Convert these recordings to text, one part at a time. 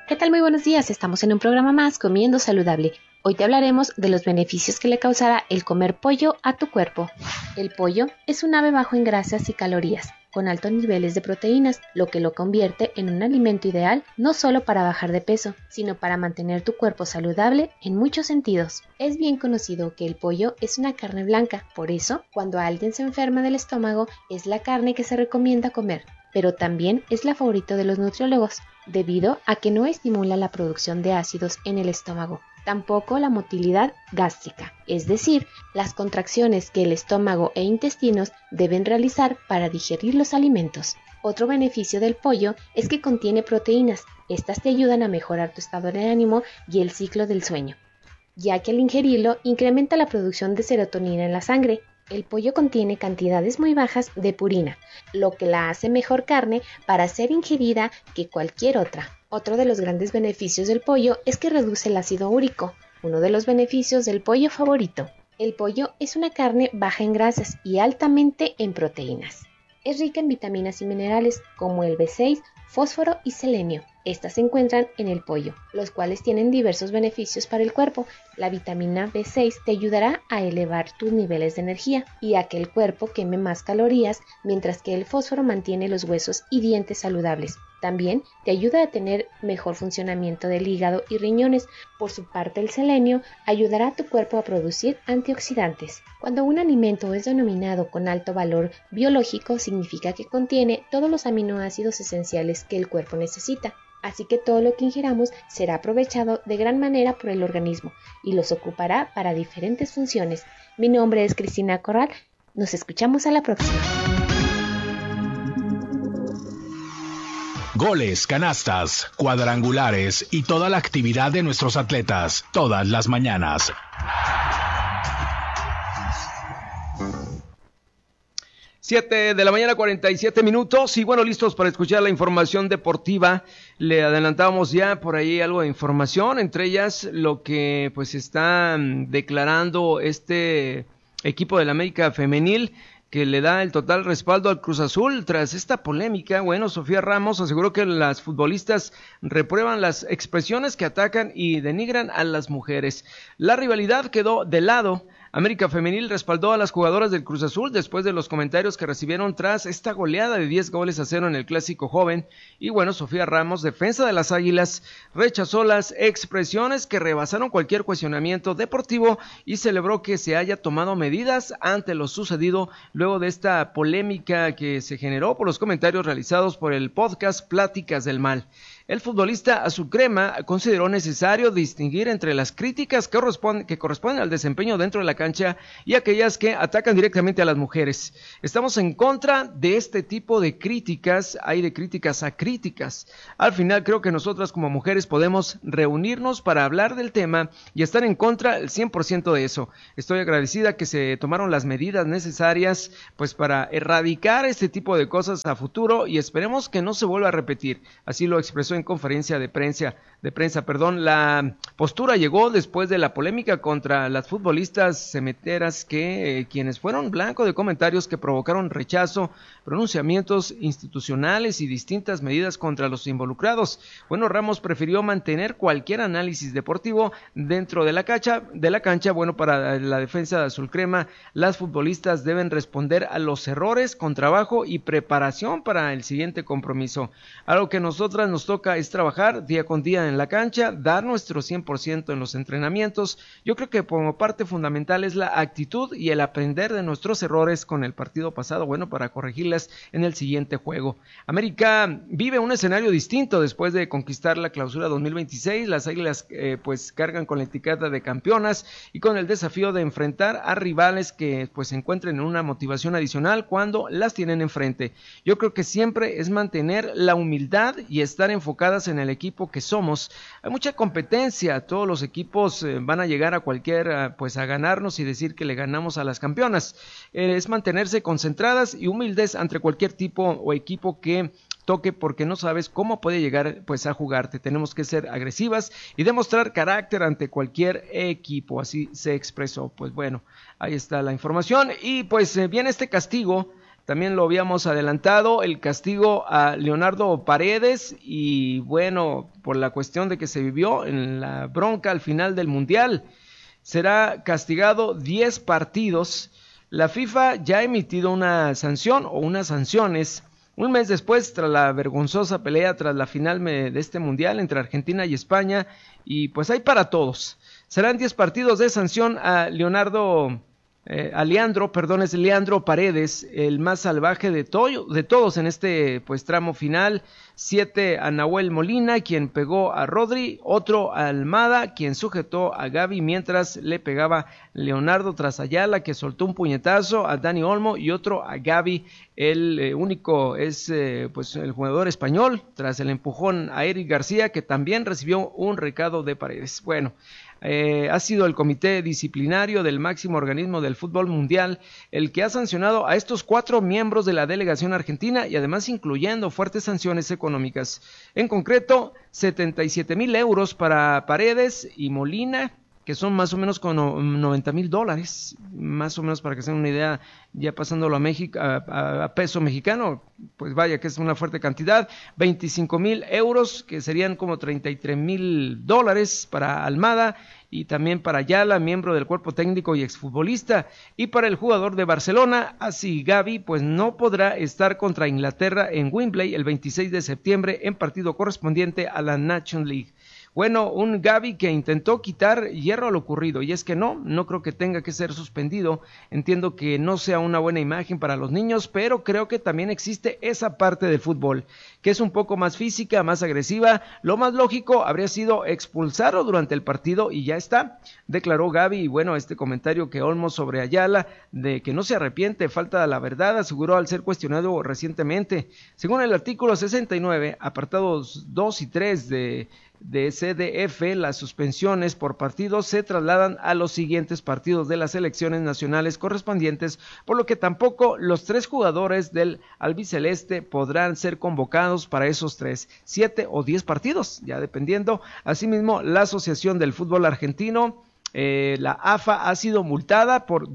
¿Qué tal? Muy buenos días, estamos en un programa más, Comiendo Saludable. Hoy te hablaremos de los beneficios que le causará el comer pollo a tu cuerpo. El pollo es un ave bajo en grasas y calorías, con altos niveles de proteínas, lo que lo convierte en un alimento ideal no solo para bajar de peso, sino para mantener tu cuerpo saludable en muchos sentidos. Es bien conocido que el pollo es una carne blanca, por eso, cuando alguien se enferma del estómago, es la carne que se recomienda comer, pero también es la favorita de los nutriólogos, debido a que no estimula la producción de ácidos en el estómago, tampoco la motilidad gástrica, es decir, las contracciones que el estómago e intestinos deben realizar para digerir los alimentos. Otro beneficio del pollo es que contiene proteínas. Estas te ayudan a mejorar tu estado de ánimo y el ciclo del sueño, ya que al ingerirlo incrementa la producción de serotonina en la sangre. El pollo contiene cantidades muy bajas de purina, lo que la hace mejor carne para ser ingerida que cualquier otra. Otro de los grandes beneficios del pollo es que reduce el ácido úrico, uno de los beneficios del pollo favorito. El pollo es una carne baja en grasas y altamente en proteínas. Es rica en vitaminas y minerales como el B6, fósforo y selenio. Estas se encuentran en el pollo, los cuales tienen diversos beneficios para el cuerpo. La vitamina B6 te ayudará a elevar tus niveles de energía y a que el cuerpo queme más calorías, mientras que el fósforo mantiene los huesos y dientes saludables. También te ayuda a tener mejor funcionamiento del hígado y riñones. Por su parte, el selenio ayudará a tu cuerpo a producir antioxidantes. Cuando un alimento es denominado con alto valor biológico, significa que contiene todos los aminoácidos esenciales que el cuerpo necesita. Así que todo lo que ingiramos será aprovechado de gran manera por el organismo y los ocupará para diferentes funciones. Mi nombre es Cristina Corral. Nos escuchamos a la próxima. Goles, canastas, cuadrangulares y toda la actividad de nuestros atletas, todas las mañanas. Siete de la mañana, 47 minutos, y bueno, listos para escuchar la información deportiva. Le adelantábamos ya por ahí algo de información, entre ellas lo que pues está declarando este equipo de la América Femenil, que le da el total respaldo al Cruz Azul tras esta polémica. Bueno, Sofía Ramos aseguró que las futbolistas reprueban las expresiones que atacan y denigran a las mujeres. La rivalidad quedó de lado. América Femenil respaldó a las jugadoras del Cruz Azul después de los comentarios que recibieron tras esta goleada de 10-0 en el Clásico Joven. Y bueno, Sofía Ramos, defensa de las Águilas, rechazó las expresiones que rebasaron cualquier cuestionamiento deportivo y celebró que se haya tomado medidas ante lo sucedido luego de esta polémica que se generó por los comentarios realizados por el podcast Pláticas del Mal. El futbolista Azucrema consideró necesario distinguir entre las críticas que corresponden al desempeño dentro de la cancha y aquellas que atacan directamente a las mujeres. Estamos en contra de este tipo de críticas, hay de críticas a críticas. Al final creo que nosotras como mujeres podemos reunirnos para hablar del tema y estar en contra el 100% de eso. Estoy agradecida que se tomaron las medidas necesarias pues para erradicar este tipo de cosas a futuro y esperemos que no se vuelva a repetir. Así lo expresó en conferencia de prensa. La postura llegó después de la polémica contra las futbolistas cementeras quienes fueron blanco de comentarios que provocaron rechazo, pronunciamientos institucionales y distintas medidas contra los involucrados. Bueno, Ramos prefirió mantener cualquier análisis deportivo dentro de la cancha. Bueno, para la defensa de Azul Crema, las futbolistas deben responder a los errores con trabajo y preparación para el siguiente compromiso. Algo que nosotras nos toca es trabajar día con día en la cancha, dar nuestro 100% en los entrenamientos. Yo creo que como parte fundamental es la actitud y el aprender de nuestros errores con el partido pasado, bueno, para corregirlas en el siguiente juego. América vive un escenario distinto después de conquistar la clausura 2026. Las Águilas pues cargan con la etiqueta de campeonas y con el desafío de enfrentar a rivales que pues se encuentren en una motivación adicional cuando las tienen enfrente. Yo creo que siempre es mantener la humildad y estar enfocadas en el equipo que somos. Hay mucha competencia, todos los equipos van a llegar a cualquier pues a ganarnos y decir que le ganamos a las campeonas. Es mantenerse concentradas y humildes ante cualquier tipo o equipo que toque, porque no sabes cómo puede llegar pues a jugarte. Tenemos que ser agresivas y demostrar carácter ante cualquier equipo, así se expresó. Pues bueno, ahí está la información y pues viene este castigo también lo habíamos adelantado, el castigo a Leonardo Paredes, y bueno, por la cuestión de que se vivió en la bronca al final del Mundial, será castigado 10 partidos. La FIFA ya ha emitido una sanción o unas sanciones un mes después, tras la vergonzosa pelea tras la final de este Mundial entre Argentina y España, y pues hay para todos. Serán 10 partidos de sanción a Leandro Paredes, el más salvaje de todos en este pues tramo final. 7 a Nahuel Molina, quien pegó a Rodri, otro a Almada, quien sujetó a Gavi mientras le pegaba Leonardo, tras Ayala, que soltó un puñetazo a Dani Olmo, y otro a Gavi. El único es pues el jugador español, tras el empujón a Eric García, que también recibió un recado de Paredes. Bueno, ha sido el comité disciplinario del máximo organismo del fútbol mundial el que ha sancionado a estos 4 miembros de la delegación argentina, y además incluyendo fuertes sanciones económicas. En concreto, 77,000 euros para Paredes y Molina, que son más o menos con $90,000, más o menos, para que se den una idea, ya pasándolo a México, a peso mexicano, pues vaya que es una fuerte cantidad. 25,000 euros, que serían como $33,000 para Almada, y también para Ayala, miembro del cuerpo técnico y exfutbolista. Y para el jugador de Barcelona, así Gavi, pues no podrá estar contra Inglaterra en Wembley el 26 de septiembre en partido correspondiente a la Nations League. Bueno, un Gavi que intentó quitar hierro a lo ocurrido, y es que no creo que tenga que ser suspendido. Entiendo que no sea una buena imagen para los niños, pero creo que también existe esa parte del fútbol, que es un poco más física, más agresiva. Lo más lógico habría sido expulsarlo durante el partido y ya está, declaró Gavi. Y bueno, este comentario que Olmo sobre Ayala, de que no se arrepiente, falta la verdad, aseguró al ser cuestionado recientemente. Según el artículo 69, apartados 2 y 3 de CDF, las suspensiones por partido se trasladan a los siguientes partidos de las selecciones nacionales correspondientes, por lo que tampoco los 3 jugadores del albiceleste podrán ser convocados para esos 3, 7 o 10 partidos, ya dependiendo. Asimismo, la Asociación del Fútbol Argentino, la AFA, ha sido multada por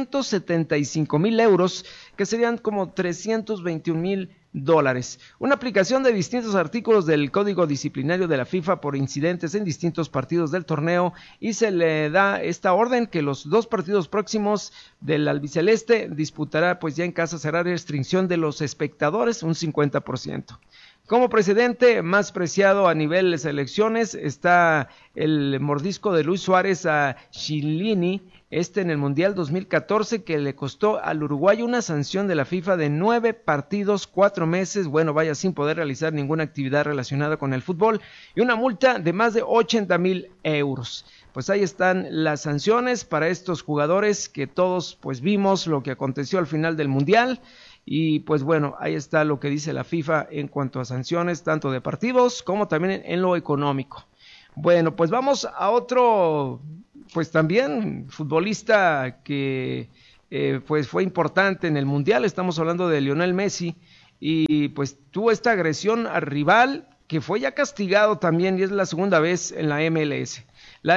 275,000 euros, que serían como $321,000. Una aplicación de distintos artículos del Código Disciplinario de la FIFA por incidentes en distintos partidos del torneo, y se le da esta orden que los 2 partidos próximos del albiceleste disputará pues ya en casa. Será restricción de los espectadores, un 50%. Como precedente más preciado a nivel de selecciones está el mordisco de Luis Suárez a Chiellini, en el Mundial 2014, que le costó al uruguayo una sanción de la FIFA de 9 partidos, 4 meses, bueno, vaya, sin poder realizar ninguna actividad relacionada con el fútbol, y una multa de más de 80,000 euros. Pues ahí están las sanciones para estos jugadores, que todos pues vimos lo que aconteció al final del Mundial. Y pues bueno, ahí está lo que dice la FIFA en cuanto a sanciones, tanto de partidos como también en lo económico. Bueno, pues vamos a otro, pues también futbolista que pues fue importante en el Mundial. Estamos hablando de Lionel Messi, y pues tuvo esta agresión al rival, que fue ya castigado también, y es la segunda vez en la MLS. La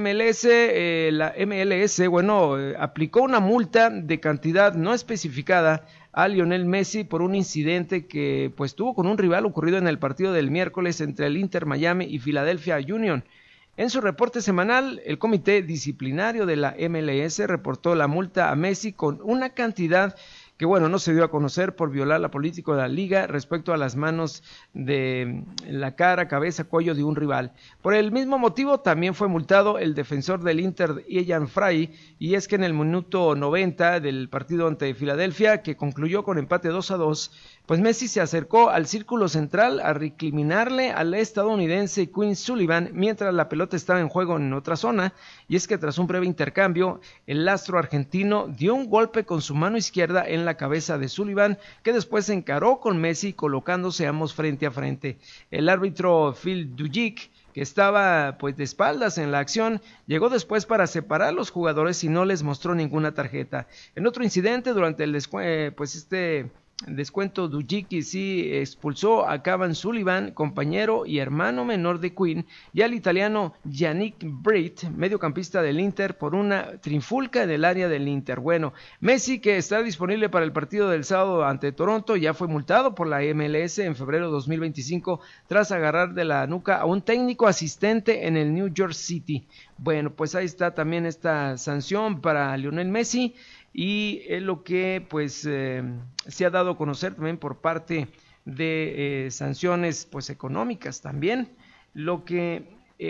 MLS, bueno, aplicó una multa de cantidad no especificada a Lionel Messi por un incidente que pues tuvo con un rival ocurrido en el partido del miércoles entre el Inter Miami y Philadelphia Union. En su reporte semanal, el comité disciplinario de la MLS reportó la multa a Messi con una cantidad que bueno, no se dio a conocer por violar la política de la liga respecto a las manos de la cara, cabeza, cuello de un rival. Por el mismo motivo también fue multado el defensor del Inter, Ian Fry, y es que en el minuto 90 del partido ante Filadelfia, que concluyó con empate 2-2, pues Messi se acercó al círculo central a recriminarle al estadounidense Quinn Sullivan mientras la pelota estaba en juego en otra zona, y es que tras un breve intercambio, el astro argentino dio un golpe con su mano izquierda en la cabeza de Sullivan, que después se encaró con Messi colocándose ambos frente a frente. El árbitro Phil Dujic, que estaba pues de espaldas en la acción, llegó después para separar a los jugadores y no les mostró ninguna tarjeta. En otro incidente, durante el descuento, Dujiki sí expulsó a Cavan Sullivan, compañero y hermano menor de Quinn, y al italiano Yannick Britt, mediocampista del Inter, por una trifulca del área del Inter. Bueno, Messi, que está disponible para el partido del sábado ante Toronto, ya fue multado por la MLS en febrero de 2025 tras agarrar de la nuca a un técnico asistente en el New York City. Bueno, pues ahí está también esta sanción para Lionel Messi, y es lo que pues se ha dado a conocer también por parte de sanciones pues económicas también, lo que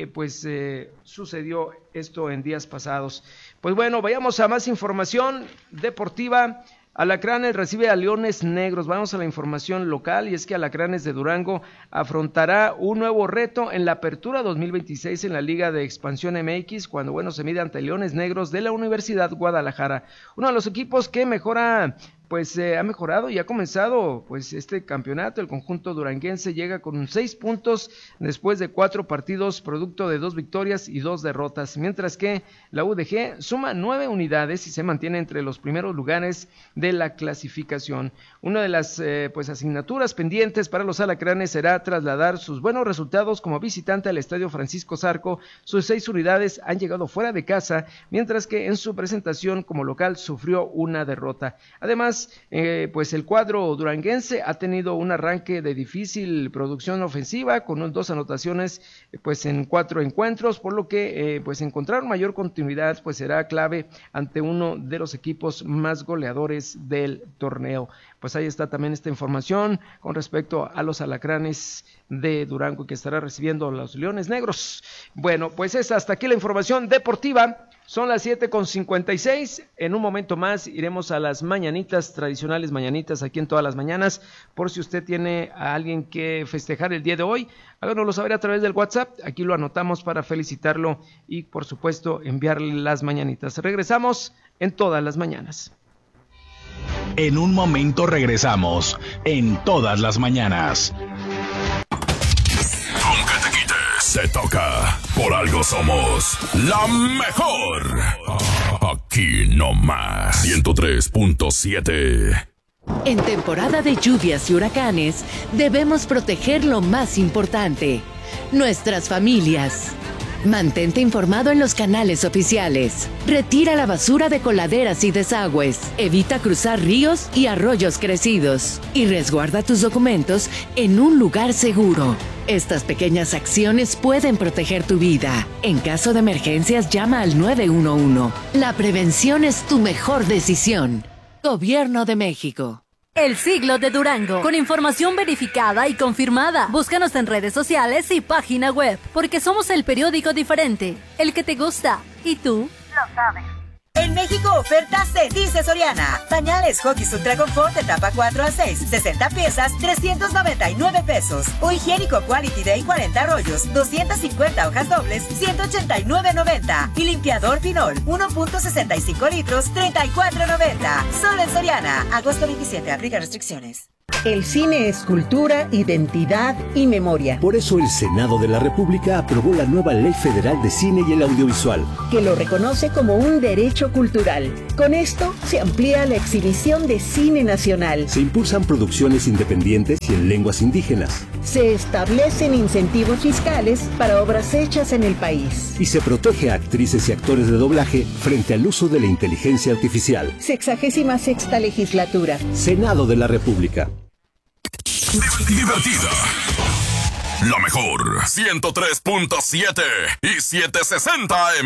sucedió esto en días pasados. Pues bueno, vayamos a más información deportiva. Alacranes recibe a Leones Negros. Vamos a la información local, y es que Alacranes de Durango afrontará un nuevo reto en la apertura 2026 en la Liga de Expansión MX, cuando se mide ante Leones Negros de la Universidad Guadalajara, uno de los equipos que ha mejorado y ha comenzado pues este campeonato. El conjunto duranguense llega con 6 puntos después de 4 partidos, producto de 2 victorias y 2 derrotas, mientras que la UDG suma 9 unidades y se mantiene entre los primeros lugares de la clasificación. Una de las asignaturas pendientes para los alacranes será trasladar sus buenos resultados como visitante al Estadio Francisco Zarco. Sus 6 unidades han llegado fuera de casa, mientras que en su presentación como local sufrió una derrota. Además, el cuadro duranguense ha tenido un arranque de difícil producción ofensiva, con 2 anotaciones en 4 encuentros, por lo que encontrar mayor continuidad será clave ante uno de los equipos más goleadores del torneo. Pues ahí está también esta información con respecto a los alacranes de Durango, que estará recibiendo a los Leones Negros. Bueno, pues es hasta aquí la información deportiva. Son las 7:56. En un momento más iremos a las mañanitas, tradicionales mañanitas aquí en Todas las Mañanas. Por si usted tiene a alguien que festejar el día de hoy, háganoslo saber a través del WhatsApp. Aquí lo anotamos para felicitarlo y, por supuesto, enviarle las mañanitas. Regresamos en Todas las Mañanas. En un momento regresamos en Todas las Mañanas. Aunque te quites, te toca. Por algo somos la mejor. Aquí no más. 103.7. En temporada de lluvias y huracanes, debemos proteger lo más importante: nuestras familias. Mantente informado en los canales oficiales. Retira la basura de coladeras y desagües. Evita cruzar ríos y arroyos crecidos. Y resguarda tus documentos en un lugar seguro. Estas pequeñas acciones pueden proteger tu vida. En caso de emergencias, llama al 911. La prevención es tu mejor decisión. Gobierno de México. El Siglo de Durango, con información verificada y confirmada. Búscanos en redes sociales y página web, porque somos el periódico diferente, el que te gusta, y tú lo sabes. En México, ofertas de Dice Soriana. Pañales Huggies Ultra Confort de tapa 4 a 6, 60 piezas, 399 pesos. O higiénico Quality Day 40 rollos, 250 hojas dobles, 189.90. Y limpiador Pinol, 1.65 litros, 34.90. Solo en Soriana. Agosto 27, aplica restricciones. El cine es cultura, identidad y memoria. Por eso el Senado de la República aprobó la nueva Ley Federal de Cine y el Audiovisual, que lo reconoce como un derecho cultural. Con esto se amplía la exhibición de cine nacional. Se impulsan producciones independientes y en lenguas indígenas. Se establecen incentivos fiscales para obras hechas en el país. Y se protege a actrices y actores de doblaje frente al uso de la inteligencia artificial. 66ª Legislatura. Senado de la República. Divertida. La mejor. 103.7 y 760 AM.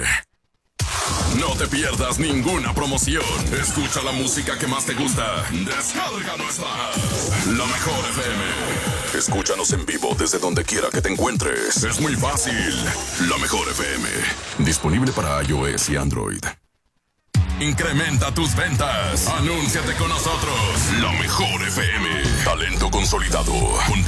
No te pierdas ninguna promoción. Escucha la música que más te gusta. Descarga nuestra La Mejor FM. Escúchanos en vivo desde donde quiera que te encuentres. Es muy fácil. La Mejor FM. Disponible para iOS y Android. Incrementa tus ventas. Anúnciate con nosotros. La Mejor FM. Talento consolidado. Con